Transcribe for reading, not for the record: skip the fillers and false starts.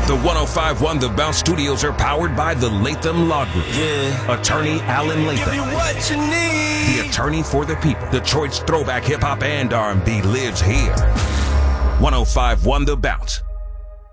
The 105.1 The Bounce Studios are powered by the Latham Law Group. Yeah. Attorney Alan Latham. Give you what you need. The attorney for the people. Detroit's throwback hip-hop and R&B lives here. 105.1 The Bounce.